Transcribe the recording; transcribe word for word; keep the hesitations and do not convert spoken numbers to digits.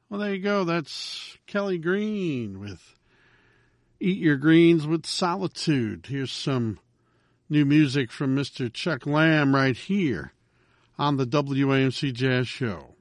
Well, there you go. That's Kelly Green with Eat Your Greens with Solitude. Here's some new music from Mister Chuck Lamb right here on the W A M C Jazz Show.